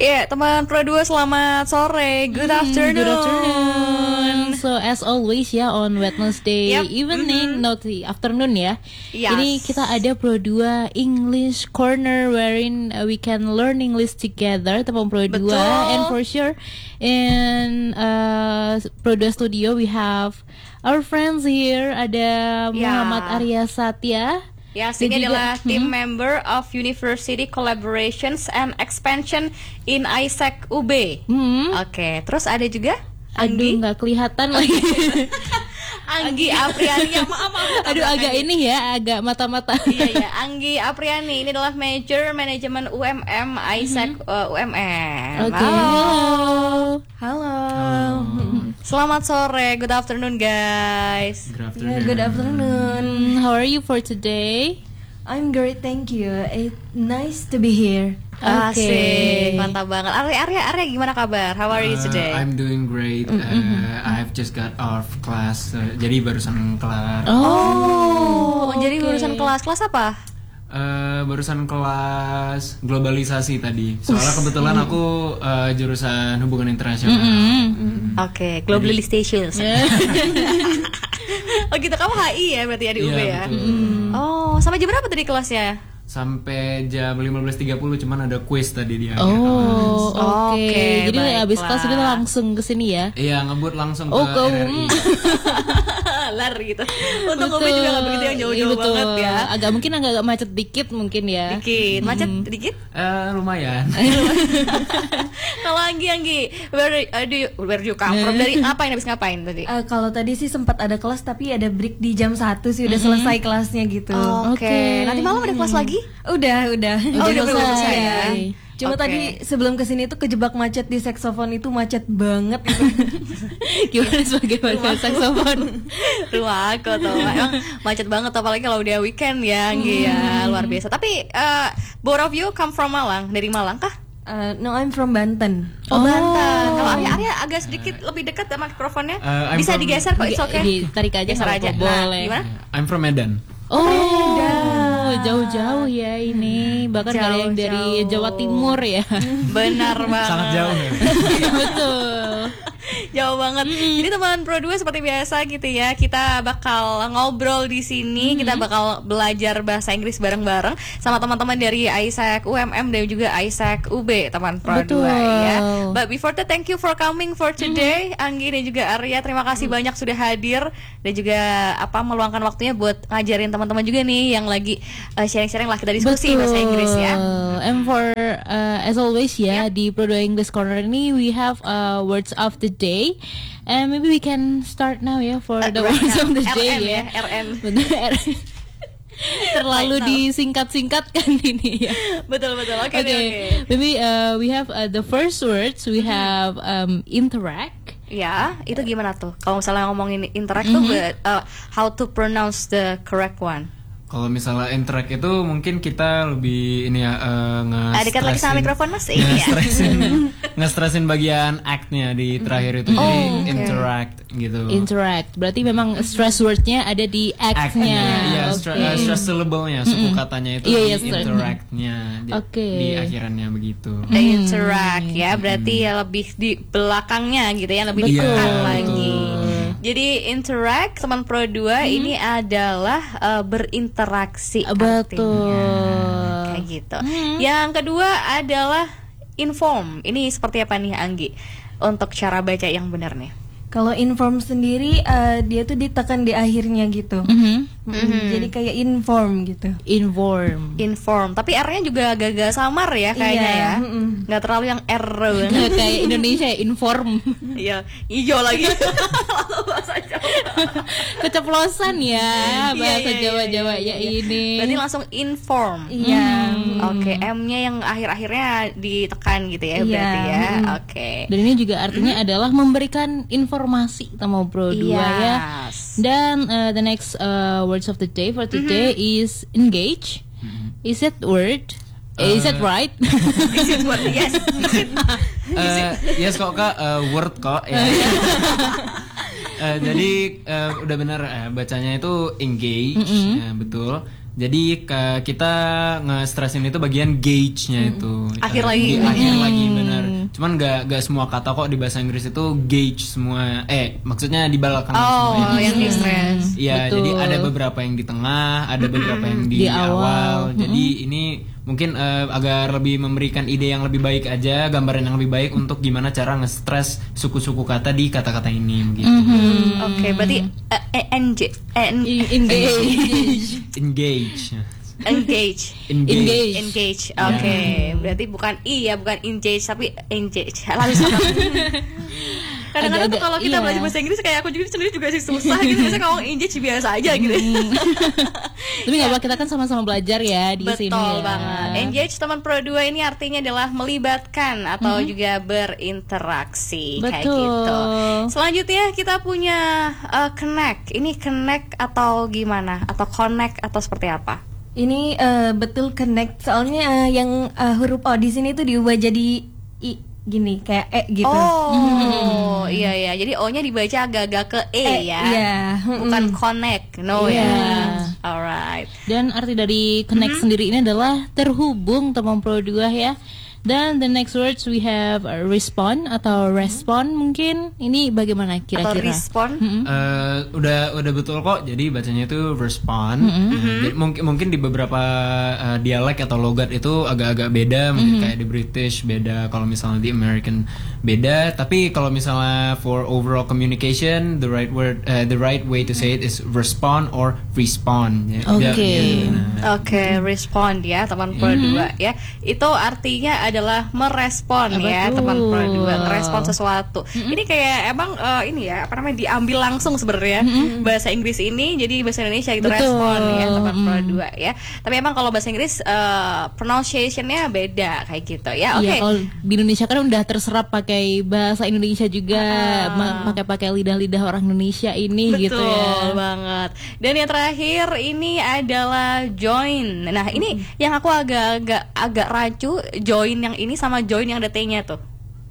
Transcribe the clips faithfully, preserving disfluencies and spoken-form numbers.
Ya, teman Pro dua selamat sore. Good afternoon. Good afternoon. So as always ya on Wednesday Yep. evening, mm-hmm. not the afternoon ya. Yes. Ini kita ada Pro dua English Corner wherein uh, we can learn English together, teman Pro dua. And for sure in uh, Pro dua Studio we have our friends here. Ada Muhammad Yeah. Arya Satya. Ya, ini juga, adalah hmm. team member of University Collaborations and Expansion in I S E C U B. Hmm. Oke, terus ada juga Aduh, Anggi. nggak kelihatan lagi. Anggi Apriani. Ya, maaf, maaf. Aduh, agak Anggi. ini ya, agak mata-mata. Iya ya, Anggi Apriani ini adalah Major Manajemen U M M I S E C uh, U M M. Oke. Halo. Halo. Halo. Selamat sore, good afternoon guys. Good afternoon. Yeah, good afternoon. Mm, how are you for today? I'm great, thank you. It's nice to be here. Asik, mantap banget. Arya, Arya, Arya gimana kabar? How are you Uh, today? I'm doing great. Uh, I have just got off class. Uh, jadi barusan kelar. Oh, okay. jadi barusan kelas kelas apa? Uh, barusan kelas globalisasi tadi. Soalnya kebetulan aku uh, jurusan hubungan internasional. Mm-hmm. Oke, okay, globalization. Oh gitu, kamu H I ya berarti ya di U B Iya, ya? betul. Oh, sampai jam berapa tadi kelasnya? Sampai jam lima belas tiga puluh, cuman ada quiz tadi di akhir. Oh, oke. Oke, Jadi habis baiklah. kelas itu langsung ke sini ya? Iya, ngebut langsung Oh, ke ke R R I. Lar gitu. Untuk U B juga nggak begitu yang jauh-jauh Iya, betul. banget ya. Agak mungkin agak macet dikit mungkin ya. Dikit, macet dikit. Eh, lumayan. Kalau Anggi, Anggi, where, uh, do you, where do you come from? Dari ngapain habis ngapain tadi? Uh, kalau tadi sih sempat ada kelas tapi ada break di jam satu sih udah selesai kelasnya gitu. Oke, Oke. nanti malam ada kelas lagi? Udah, udah. Oh, udah selesai ya. Cuma Oke. tadi sebelum kesini tuh kejebak macet di saksofon itu macet banget gitu. Gimana sebagai warga saksofon? Rumah aku tuh emang macet banget, apalagi kalau udah weekend ya, Anggi ya, luar biasa. Tapi uh, both of you come from Malang, dari Malang kah? Uh, no, I'm from Banten. Oh, Banten. Kalau Arya, Arya agak sedikit lebih dekat sama mikrofonnya. Uh, I'm Bisa from- digeser kok, it's okay. Ditarik aja Geser nggak aja. apa-apa, Nah, boleh. gimana? I'm from Medan. Oh, jauh-jauh ya ini. Bahkan ada yang dari Jauh-jauh. Jawa Timur ya. Benar banget. Sangat jauh ya. Betul. Jauh banget. Jadi teman Pro dua seperti biasa gitu ya, kita bakal ngobrol di sini, kita bakal belajar bahasa Inggris bareng-bareng sama teman-teman dari I S E C U M M dan juga I S E C U B, teman Pro Betul. dua ya. But before that, thank you for coming for today, Anggi dan juga Arya. Terima kasih banyak sudah hadir dan juga apa meluangkan waktunya buat ngajarin teman-teman juga nih yang lagi uh, sharing-sharing lah, kita diskusi bahasa Inggris ya. And for uh, as always ya, di Pro dua English Corner ini we have uh, words of the day. And maybe we can start now ya for Uh, the right words now. of the R N day ya, ya. R N. Benar. Terlalu Right now. disingkat-singkatkan ini ya. Betul betul. Oke Okay, oke. maybe uh, we have uh, the first words we have um, interact. Ya, itu gimana tuh? Kalau misalnya ngomongin interact tuh, but, uh, how to pronounce the correct one? Kalau misalnya interact itu mungkin kita lebih ini ya uh, nge Ah, dekat lagi sama mikrofon mas, ini ya. nge-stressin nge-stressin bagian act-nya di terakhir itu, Oh, jadi oke. interact gitu. Interact. Berarti memang stress wordnya ada di act-nya. Iya, Oke. stra- uh, stress syllable-nya, suku katanya itu Iya, di iya, stress. interact-nya, di- Oke. di akhirannya begitu. The interact ya, berarti ya lebih di belakangnya gitu ya, lebih Betul. ditekan Iya, lagi. betul. Jadi interact teman Pro dua ini adalah uh, berinteraksi Betul. artinya. Kayak gitu. Yang kedua adalah inform. Ini seperti apa nih Anggi? Untuk cara baca yang benar nih. Kalau inform sendiri uh, dia tuh ditekan di akhirnya gitu. Mhm. Mm-mm, Jadi kayak inform gitu. Inform. Inform, tapi R-nya juga agak-agak samar ya kayaknya Iya, ya. mm-mm. Nggak terlalu yang R banget. Kayak Indonesia ya, inform. Iya, hijau lagi. Bahasa Jawa. Keceplosan ya bahasa Iya, iya, Jawa-Jawa iya, ya iya. ini. Berarti langsung inform. Iya. Oke, M-nya yang akhir-akhirnya ditekan gitu ya, Iya, berarti ya. mm. Oke. Dan ini juga artinya adalah memberikan informasi sama Pro dua ya. Yes. Dan uh, the next uh, words of the day for today is engage. Is it word? Eh, is it right? Is it what? Yes. Is it? Eh, yes kok kak, eh, word kok ya. Eh, jadi eh, udah benar, eh, bacanya itu engage, ya, betul. Jadi ke, kita nge-stressin itu bagian gauge-nya itu. Akhir Eh, lagi. di akhir lagi benar. Cuman gak, gak semua kata kok di bahasa Inggris itu gauge semua. Eh maksudnya di belakang Oh, semua. yang di stress. Iya, Betul. jadi ada beberapa yang di tengah, ada beberapa yang di, Di awal. awal. Jadi ini mungkin eh, agar lebih memberikan ide yang lebih baik aja, gambaran yang lebih baik untuk gimana cara nge-stress suku-suku kata di kata-kata ini gitu. Oke, berarti eh, eh, NJ, en- I- Engage. Engage. engage. Engage. Engage. Oke, berarti bukan I ya, bukan engage tapi engage. Lalu sama. Kadang-kadang tuh Agak-agak, kalau kita iya. belajar bahasa Inggris kayak aku juga sendiri juga sih susah gitu. Biasanya kalau engage biasa aja gitu. Tapi nggak apa, kita kan sama-sama belajar ya di sini. Betul ya. banget. Engage teman Pro dua ini artinya adalah melibatkan atau juga berinteraksi kayak Betul. gitu. Selanjutnya kita punya uh, connect. Ini connect atau gimana? Atau connect atau seperti apa? Ini eh, betul connect, soalnya eh, yang eh, huruf O di sini tuh diubah jadi I gini kayak E gitu. Oh, iya iya. Jadi O-nya dibaca agak-agak ke E, E, ya. iya. Bukan connect. No Iya. ya. Alright. Dan arti dari connect sendiri ini adalah terhubung teman Pro dua ya. Dan the next words we have uh, respond atau respond mungkin. Ini bagaimana Atau kira-kira? respond. Eh, udah udah betul kok. Jadi bacanya itu respond. Nah, jadi mungkin mungkin di beberapa eh, dialek atau logat itu agak-agak beda. Mungkin kayak di British beda. Kalau misalnya di American beda. Tapi kalau misalnya for overall communication, the right word, eh, the right way to say it is respond or respond. Ya, Oke. ya, nah. Oke, respond ya teman Pro dua ya. Itu artinya adalah merespon ya Betul. teman Pro dua, merespon sesuatu. Ini kayak emang eh, ini ya, apa namanya diambil langsung sebenarnya bahasa Inggris ini jadi bahasa Indonesia gitu. Betul. Respon ya teman Pro dua ya. Tapi emang kalau bahasa Inggris eh, pronunciation-nya beda kayak gitu ya. Oke. Iya, kalau di Indonesia kan udah terserap pakai bahasa Indonesia juga, ma- pakai-pakai lidah-lidah orang Indonesia ini Betul gitu ya. banget. Dan yang terakhir ini adalah join. Nah, ini yang aku agak-agak agak rancu, join yang ini sama join yang ada T-nya tuh.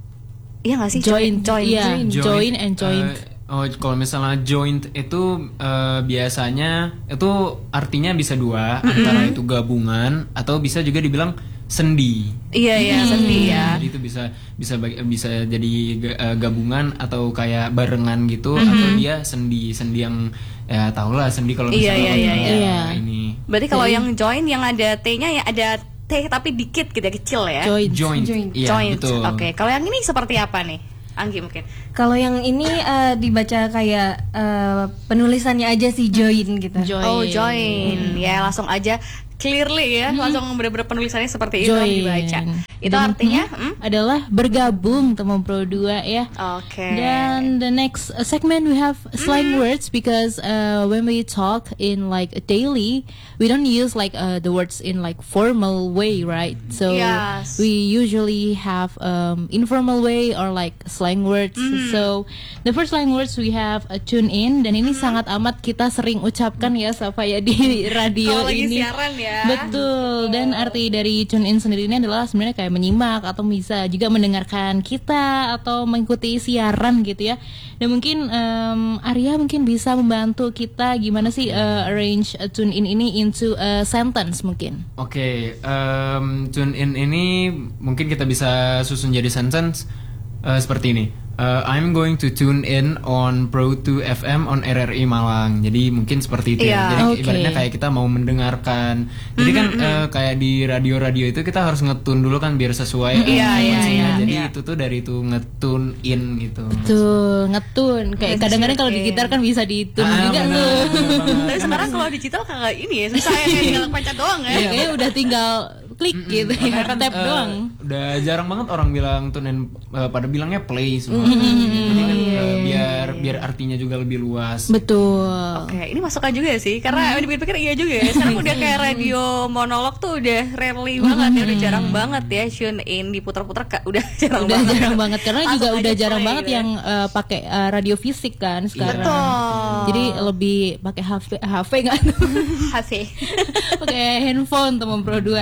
Iya gak sih? Join, join. iya. Join and joint. eh, oh, kalau misalnya joint itu eh, biasanya itu artinya bisa dua, antara itu gabungan atau bisa juga dibilang sendi. Iya, iya, sendi ya. Jadi itu bisa bisa bagi- bisa jadi ga- eh, gabungan atau kayak barengan gitu, atau dia sendi sendi yang ya tau lah sendi kalau Iya, misalnya iya, kalau iya, misalnya iya. ini Berarti kalau yang join yang ada T-nya ya ada T tapi dikit gitu ya, kecil ya. Joint. joint, Joint. iya Joint. betul. Oke, kalau yang ini seperti apa nih? Anggi mungkin. Kalau yang ini eh, dibaca kayak eh, penulisannya aja sih join gitu. Join. Oh, join. Ya, langsung aja clearly ya, langsung bener-bener penulisannya seperti itu yang Join. dibaca. Itu Dan, artinya hmm, hmm? adalah bergabung teman Pro dua ya. Oke. Then the next uh, segment we have slang words because uh, when we talk in like a daily, we don't use like uh, the words in like formal way, right? So Yes. we usually have um, informal way or like slang words. So the first slang words we have uh, tune in dan ini sangat amat kita sering ucapkan ya Safa ya di radio Kalau lagi ini. siaran ya. Betul. Dan arti dari tune in sendiri ini adalah sebenarnya kayak menyimak atau bisa juga mendengarkan kita atau mengikuti siaran gitu ya. Dan mungkin um, Arya mungkin bisa membantu kita gimana sih uh, arrange uh, tune in ini into a sentence mungkin. Oke, em, tune in ini mungkin kita bisa susun jadi sentence eh, seperti ini. Eh, I'm going to tune in on Pro dua F M on R R I Malang. Jadi mungkin seperti itu Iya. ya. Jadi Oke. ibaratnya kayak kita mau mendengarkan. Jadi kan eh, kayak di radio-radio itu kita harus ngetune dulu kan biar sesuai Iya, eh, iya, frekuensinya. iya, Jadi iya. Hmm. itu tuh dari itu ngetune in gitu. Tuh, ngetun. Kayak kadang-kadang kalau di Oke. gitar kan bisa ditun Ah, juga benar, tuh. benar banget. Tapi sekarang kalau digital kagak ini ya, susah ya kayak tinggal pencet doang ya. Ya, kayaknya udah tinggal klik gitu ya, Makanya kan, tap eh, doang. Udah jarang banget orang bilang tune in, eh, pada bilangnya play semua. Jadi kan eh, biar biar artinya juga lebih luas. Betul. Oke, ini masukan juga sih, karena dipikir-pikir iya juga ya. Sekarang udah kayak radio monolog tuh udah rarely banget ya, udah jarang banget ya tune in diputar-putar ka- udah jarang Udah banget. jarang banget karena Langsung juga aja udah jarang play banget gitu ya. yang eh, pakai eh, radio fisik kan sekarang. Betul. Jadi lebih pakai H P H P nggak tuh? H V. Pakai handphone teman Pro dua ya.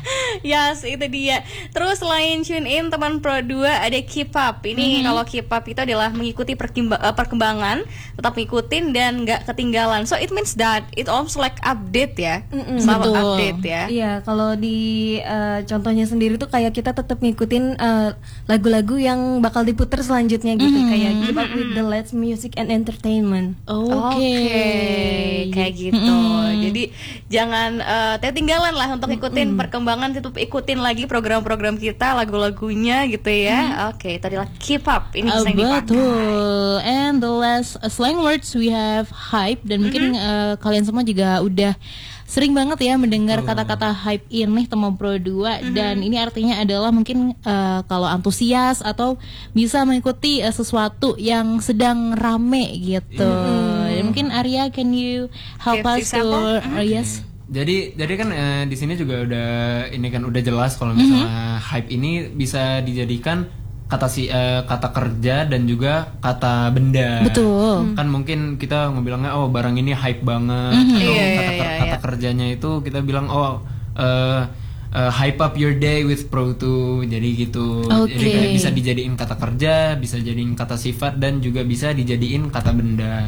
Yes, itu dia. Terus selain tune in teman Pro dua ada keep up. Ini mm-hmm. kalau keep up itu adalah mengikuti perkemba- perkembangan, tetap ngikutin dan nggak ketinggalan. So it means that it also like update ya, Mm-mm. selalu Betul. update ya. Iya, kalau di uh, contohnya sendiri tuh kayak kita tetap ngikutin uh, lagu-lagu yang bakal diputer selanjutnya gitu, Mm-hmm. kayak keep up with the latest music and entertainment. Oke, Oke, kayak gitu. Mm-mm. Jadi jangan uh, ketinggalan lah untuk ikutin perkembangan, tetap ikutin lagi program-program kita, lagu-lagunya gitu ya. Oke, itu adalah keep up. Ini Uh, bisa yang dipakai. betul. And the last uh, slang words we have hype, dan mungkin uh, kalian semua juga udah sering banget ya mendengar Oh. kata-kata hype ini teman Pro dua, dan ini artinya adalah mungkin uh, kalau antusias atau bisa mengikuti uh, sesuatu yang sedang rame gitu. Dan mungkin Arya, can you help Give us to example? uh, yes. Jadi jadi kan eh, di sini juga udah ini kan udah jelas kalau misalnya hype ini bisa dijadikan kata si eh, kata kerja dan juga kata benda. Betul. Kan mungkin kita ngebilangnya oh barang ini hype banget atau Iya, iya, kata iya, kata iya. kerjanya itu kita bilang oh eh, eh, hype up your day with Pro dua. Jadi gitu. Jadi Oke. kayak bisa dijadiin kata kerja, bisa dijadiin kata sifat dan juga bisa dijadiin kata benda.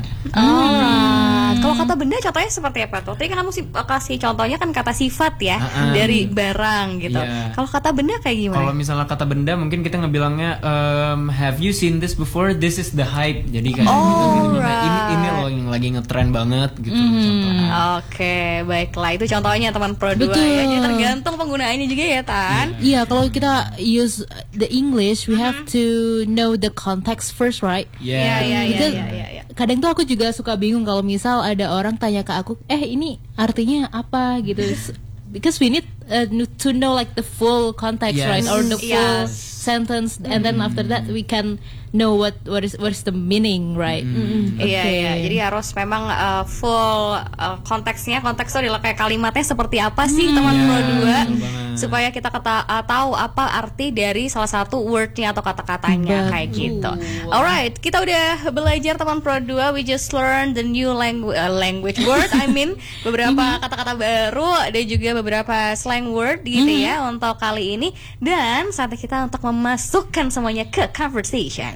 Alright. Kalau kata benda contohnya seperti apa tuh? Tadi kan kamu sih kasih contohnya kan kata sifat ya, Uh-uh. dari barang gitu. Iya. Kalau kata benda kayak gimana? Kalau misalnya kata benda mungkin kita ngebilangnya um, have you seen this before? This is the hype. Jadi kayak Oh, gitu, gitu. Nah, right. ini ini loh yang lagi ngetren banget gitu contohnya. Oke, baiklah itu contohnya teman Pro dua Betul. ya. Jadi tergantung penggunaannya juga ya, Tan. Iya, kalau kita use the English, we have to know the context first, right? Iya, Yeah. iya, iya, Because iya, iya, iya. kadang tuh aku juga suka bingung kalau misal ada orang tanya ke aku, eh ini artinya apa gitu. S- Because we need uh, to know like the full context, Yes. right, or the full Yes. sentence, and then after that we can know what what is what is the meaning, right? Iya, Oke. iya. Jadi harus memang uh, full uh, konteksnya. Konteks itu adalah kayak kalimatnya seperti apa sih teman Iya, Pro dua, betul banget. supaya kita kata, uh, tahu apa arti dari salah satu wordnya atau kata-katanya Betul. kayak gitu. Alright, kita udah belajar teman Pro dua. We just learn the new language uh, language word. I mean beberapa kata-kata baru dan juga beberapa slang word gitu ya untuk kali ini. Dan saatnya kita untuk memasukkan semuanya ke conversation.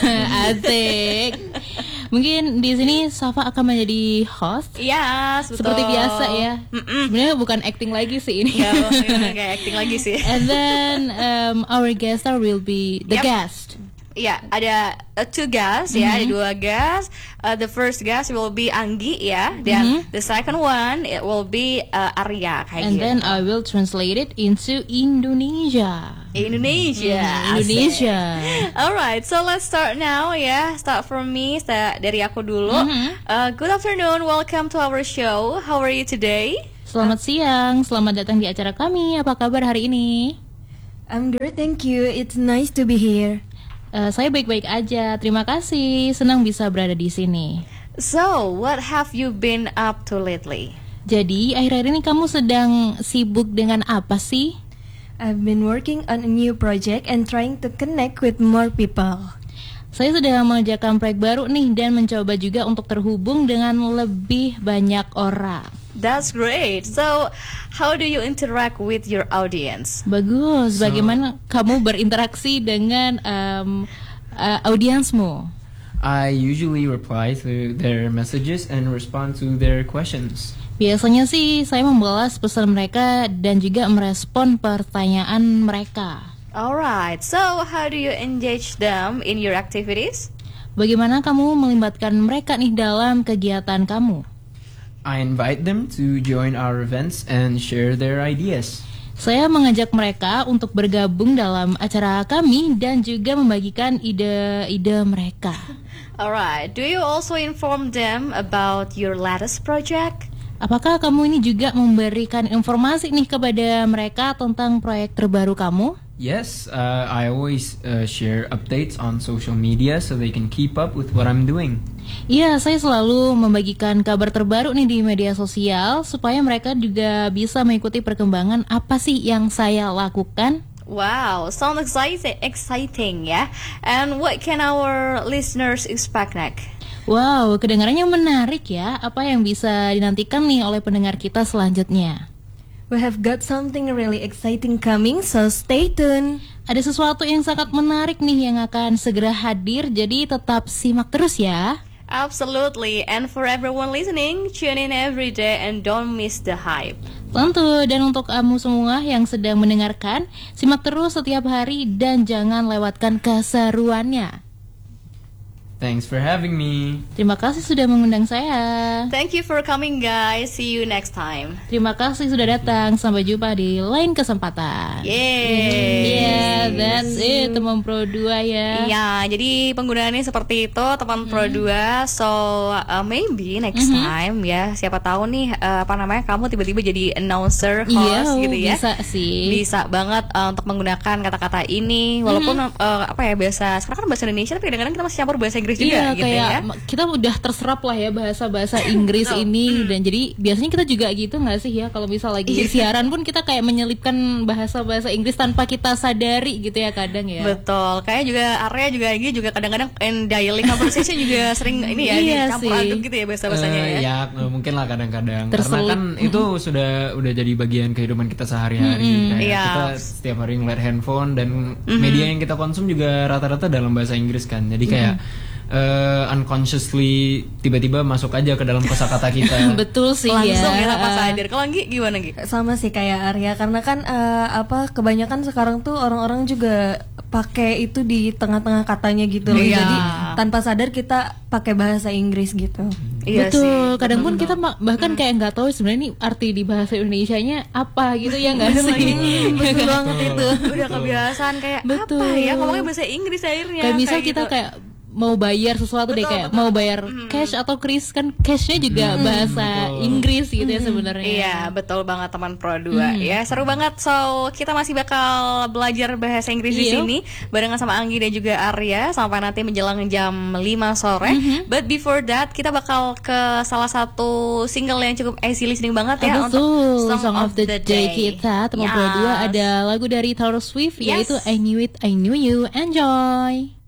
Asik. Mungkin di sini Safa akan menjadi host Iya, betul. seperti biasa ya. Mm-mm. Sebenarnya bukan acting lagi sih ini. Ya, bukan kayak acting lagi sih. And then um, our guest star will be the Yep. guest. Iya, ada uh, two guests ya, ada dua guest. Uh, the first guest will be Anggi ya, dan the second one it will be uh, Arya kayak And gitu. then I will translate it into Indonesia. Indonesia. Indonesia. Asik. Alright, so let's start now ya. Start from me, start dari aku dulu. Uh, good afternoon, welcome to our show. How are you today? Selamat siang, selamat datang di acara kami. Apa kabar hari ini? I'm good, thank you. It's nice to be here. Eh, saya baik-baik aja, terima kasih. Senang bisa berada di sini. So, what have you been up to lately? Jadi, akhir-akhir ini kamu sedang sibuk dengan apa sih? I've been working on a new project and trying to connect with more people. Saya sedang mengerjakan proyek baru nih dan mencoba juga untuk terhubung dengan lebih banyak orang. That's great. So, how do you interact with your audience? Bagus. Bagaimana kamu berinteraksi dengan um, uh, audiensmu? I usually reply to their messages and respond to their questions. Biasanya sih saya membalas pesan mereka dan juga merespon pertanyaan mereka. Alright. So, how do you engage them in your activities? Bagaimana kamu melibatkan mereka nih dalam kegiatan kamu? I invite them to join our events and share their ideas. Saya mengajak mereka untuk bergabung dalam acara kami dan juga membagikan ide-ide mereka. Alright. Do you also inform them about your latest project? Apakah kamu ini juga memberikan informasi nih kepada mereka tentang proyek terbaru kamu? Yes, uh, I always uh, share updates on social media so they can keep up with what I'm doing. Iya, saya selalu membagikan kabar terbaru nih di media sosial supaya mereka juga bisa mengikuti perkembangan apa sih yang saya lakukan. Wow, sound exciting, exciting ya. And what can our listeners expect next? Wow, kedengarannya menarik ya. Apa yang bisa dinantikan nih oleh pendengar kita selanjutnya? We have got something really exciting coming, so stay tuned. Ada sesuatu yang sangat menarik nih yang akan segera hadir, jadi tetap simak terus ya. Absolutely, and for everyone listening, tune in every day and don't miss the hype. Tentu, dan untuk kamu semua yang sedang mendengarkan, simak terus setiap hari dan jangan lewatkan keseruannya. Thanks for having me. Terima kasih sudah mengundang saya. Thank you for coming guys, see you next time. Terima kasih sudah datang, sampai jumpa di lain kesempatan. Yeay. Yeah, that's it teman Pro dua ya. Iya, jadi penggunaannya seperti itu teman Pro dua. So uh, maybe next Mhm. time ya, siapa tahu nih uh, apa namanya kamu tiba-tiba jadi announcer host Iya, gitu ya. bisa sih. Bisa banget uh, untuk menggunakan kata-kata ini walaupun uh, apa ya bahasa sekarang kan bahasa Indonesia tapi kadang-kadang kita masih campur bahasa Inggris juga Iya, gitu kayak ya. ma- kita udah terserap lah ya bahasa-bahasa Inggris ini, dan jadi biasanya kita juga gitu nggak sih ya, kalau misal lagi Iya. siaran pun kita kayak menyelipkan bahasa-bahasa Inggris tanpa kita sadari gitu ya kadang ya. Betul, kayak juga Arya juga ini juga kadang-kadang in daily conversation juga sering ini ya Iya campur sih. aduk gitu ya bahasa-bahasanya Eh, ya. ya eh, mungkin lah kadang-kadang karena Terselip. kan itu sudah udah jadi bagian kehidupan kita sehari-hari. Kayak Iya. kita setiap hari ngeliat handphone dan media yang kita konsum juga rata-rata dalam bahasa Inggris kan. Jadi kayak eh, unconsciously tiba-tiba masuk aja ke dalam kosakata kita. Betul sih Langsung ya ya. tanpa sadar. Kalau Anggi gimana Gi? Sama sih kayak Arya, karena kan eh, apa kebanyakan sekarang tuh orang-orang juga pakai itu di tengah-tengah katanya gitu loh. Iya. Jadi tanpa sadar kita pakai bahasa Inggris gitu. Iya Betul, sih. kadang pun kita ma- bahkan kayak nggak tahu sebenarnya ini arti di bahasa Indonesianya apa gitu ya nggak sih? Betul banget itu. Udah kebiasaan kayak Betul. apa ya ngomongnya bahasa Inggris akhirnya. Kayak misal kayak kita gitu. kayak mau bayar sesuatu deh, Betul, kayak betul. mau bayar cash atau kris, kan cashnya juga bahasa Inggris gitu ya sebenarnya. Iya, betul banget teman Pro dua ya. Seru banget. So, kita masih bakal belajar bahasa Inggris di Iya. sini barengan sama Anggi dan juga Arya sampai nanti menjelang jam lima sore. But before that, kita bakal ke salah satu single yang cukup easy listening banget ya Ah, betul, untuk Song of the Day kita teman Pro dua Yes. ada lagu dari Taylor Swift Yes. yaitu I Knew It, I Knew You. Enjoy.